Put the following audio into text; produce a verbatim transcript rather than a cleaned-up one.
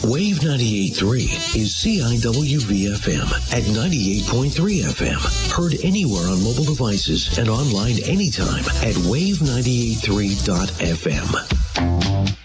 Wave ninety-eight point three is C I W V F M at ninety-eight point three F M. Heard anywhere on mobile devices and online anytime at wave nine eight three dot f m.